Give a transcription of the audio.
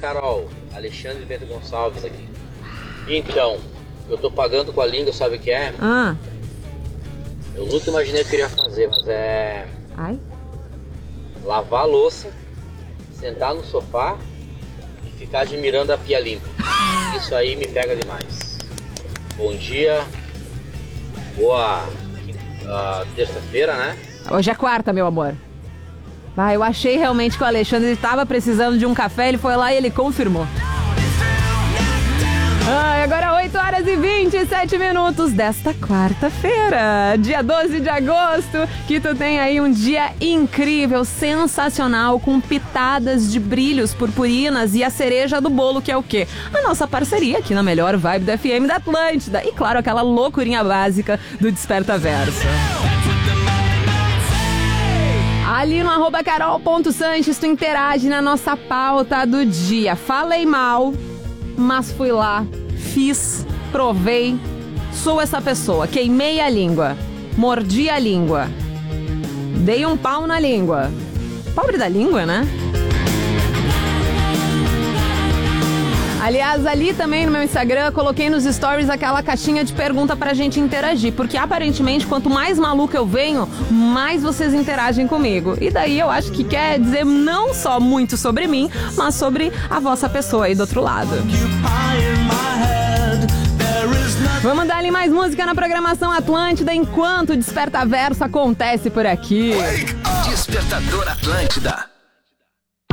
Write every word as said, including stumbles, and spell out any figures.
Carol, Alexandre Bento Gonçalves aqui. Então, eu tô pagando com a língua, sabe o que é? Ah. Eu nunca imaginei que eu queria fazer, mas é... Ai. Lavar a louça, sentar no sofá e ficar admirando a pia limpa. Isso aí me pega demais. Bom dia, boa uh, terça-feira, né? Hoje é quarta, meu amor. Ah, eu achei realmente que o Alexandre estava precisando de um café, ele foi lá e ele confirmou. Ah, agora oito horas e vinte e sete minutos desta quarta-feira, dia doze de agosto, que tu tem aí um dia incrível, sensacional, com pitadas de brilhos purpurinas e a cereja do bolo, que é o quê? A nossa parceria aqui na melhor vibe da F M da Atlântida e, claro, aquela loucurinha básica do Desperta Verso. Ali no arroba carol.sanches, tu interage na nossa pauta do dia. Falei mal, mas fui lá, fiz, provei, sou essa pessoa, queimei a língua, mordi a língua, dei um pau na língua. Pobre da língua, né? Aliás, ali também no meu Instagram, coloquei nos stories aquela caixinha de pergunta pra gente interagir, porque aparentemente quanto mais maluca eu venho, mais vocês interagem comigo. E daí eu acho que quer dizer não só muito sobre mim, mas sobre a vossa pessoa aí do outro lado. Vamos dar ali mais música na programação Atlântida enquanto o Desperta Verso acontece por aqui. Despertador Atlântida.